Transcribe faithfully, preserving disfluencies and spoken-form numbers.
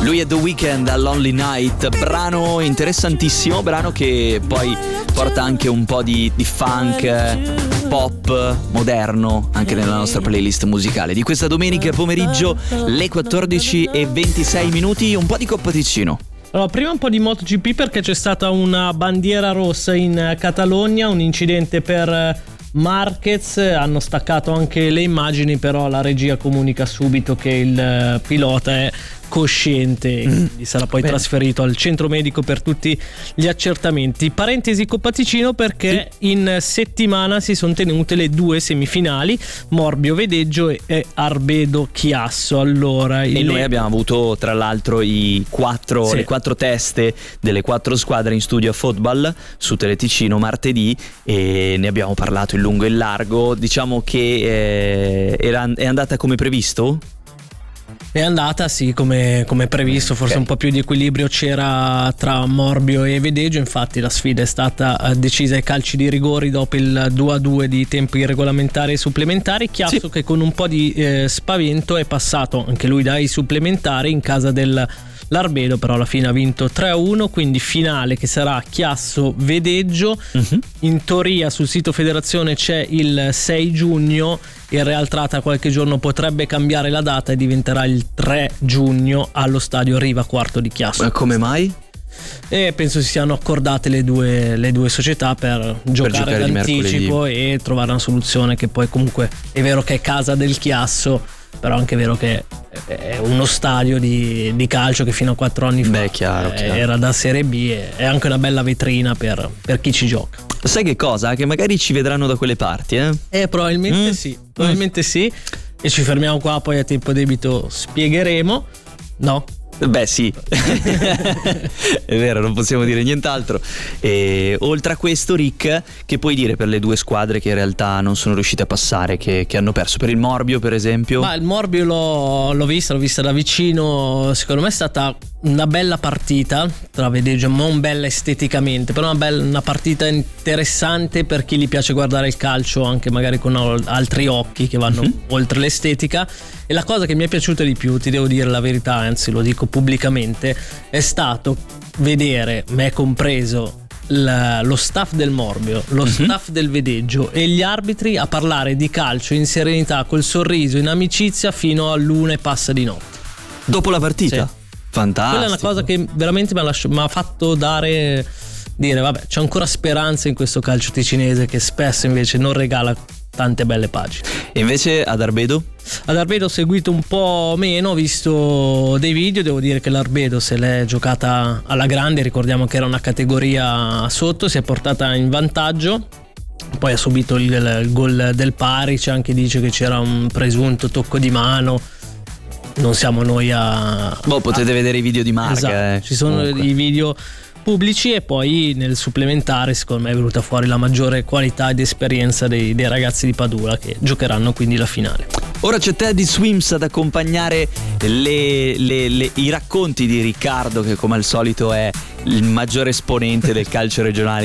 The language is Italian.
Lui è The Weeknd a Lonely Night, brano interessantissimo, brano che poi porta anche un po' di, di funk, pop moderno anche nella nostra playlist musicale di questa domenica pomeriggio, le quattordici e ventisei minuti. Un po' di competizione. Allora, prima un po' di MotoGP, perché c'è stata una bandiera rossa in Catalogna, un incidente per Marquez, hanno staccato anche le immagini, però la regia comunica subito che il pilota è cosciente e quindi sarà poi Bene. trasferito al centro medico per tutti gli accertamenti. Parentesi compatticino, perché sì. in settimana si sono tenute le due semifinali, Morbio Vedeggio e Arbedo Chiasso. Allora, e noi le... abbiamo avuto tra l'altro i quattro, sì. le quattro teste delle quattro squadre in studio a Football su Teleticino martedì e ne abbiamo parlato in lungo e in largo. Diciamo che eh, era, è andata come previsto? È andata sì come, come previsto, forse okay. un po' più di equilibrio c'era tra Morbio e Vedeggio, infatti la sfida è stata decisa ai calci di rigori dopo il due a due di tempi regolamentari e supplementari. Chiasso sì. che con un po' di eh, spavento è passato anche lui dai supplementari in casa del l'Arbedo, però alla fine ha vinto tre a uno, quindi finale che sarà Chiasso Vedeggio. Uh-huh. In teoria sul sito Federazione c'è il sei giugno, in realtà tra qualche giorno potrebbe cambiare la data e diventerà il tre giugno allo stadio Riva Quarto di Chiasso. Ma come mai? E penso si siano accordate le due, le due società per giocare, per giocare d'anticipo e trovare una soluzione, che poi comunque è vero che è casa del Chiasso, però anche è vero che è uno stadio di, di calcio che fino a quattro anni fa Beh, chiaro, chiaro. era da Serie B e è anche una bella vetrina per, per chi ci gioca. Sai che cosa? Che magari ci vedranno da quelle parti, eh? Eh, probabilmente mm. sì, probabilmente mm. sì. E ci fermiamo qua, poi a tempo debito spiegheremo. No? Beh sì, è vero, non possiamo dire nient'altro. E oltre a questo, Rick, che puoi dire per le due squadre che in realtà non sono riuscite a passare, che, che hanno perso? Per il Morbio per esempio? Ma il Morbio l'ho, l'ho vista, l'ho vista da vicino. Secondo me è stata una bella partita tra Vedeggio, non bella esteticamente, però una, bella, una partita interessante per chi gli piace guardare il calcio anche magari con altri occhi che vanno mm-hmm. oltre l'estetica. E la cosa che mi è piaciuta di più, ti devo dire la verità, anzi lo dico pubblicamente, è stato vedere, me compreso, la, lo staff del Morbio, lo mm-hmm. staff del Vedeggio e gli arbitri a parlare di calcio in serenità, col sorriso, in amicizia, fino all'una e passa di notte. Dopo la partita? Sì. Fantastico. Quella è una cosa che veramente mi ha fatto dare, dire vabbè, c'è ancora speranza in questo calcio ticinese che spesso invece non regala tante belle pagine. E invece ad Arbedo? Ad Arbedo ho seguito un po' meno, ho visto dei video, devo dire che l'Arbedo se l'è giocata alla grande, ricordiamo che era una categoria sotto, si è portata in vantaggio, poi ha subito il, il gol del pari, c'è anche dice che c'era un presunto tocco di mano. Non siamo noi a... Boh, potete a... vedere i video di Marca. Esatto, eh. ci sono Comunque. i video pubblici e poi nel supplementare secondo me è venuta fuori la maggiore qualità ed esperienza dei, dei ragazzi di Padula che giocheranno quindi la finale. Ora c'è Teddy Swims ad accompagnare le, le, le, i racconti di Riccardo, che come al solito è il maggiore esponente del calcio regionale